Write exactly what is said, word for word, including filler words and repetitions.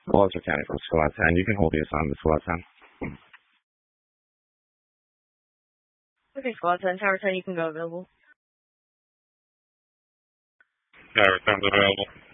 Walter County from Squad ten. You can hold the assignment, Squad ten. Okay, Squad ten, Tower ten, you can go available. Tower ten's available.